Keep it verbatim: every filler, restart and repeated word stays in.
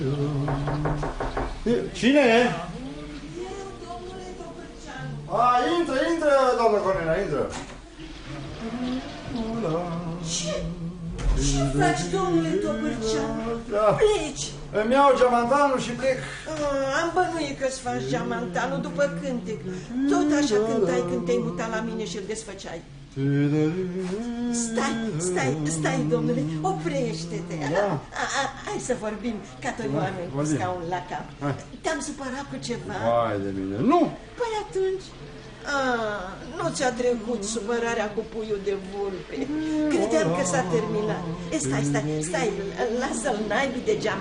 Cine e? A, intră, intră, doamnă Cornela, intră. Ce? Ce faci, domnule Topârceanu? Da. Pleci! Îmi iau geamantanul și plec. Ah, am bănuit că-ți faci geamantanul după cântec. Tot așa cântai când te-ai mutat la mine și îl desfăceai. Stai, stai, stai, domnule, oprește-te. Da. Hai să vorbim ca doi oameni cu scaun la cap. Te-am supărat cu ceva? Vai de mine, nu! Păi atunci... Ah, nu ți-a trecut supărarea cu puiul de vulpe. Credeam că s-a terminat. E, stai, stai, stai, lasă-l naibii de geam.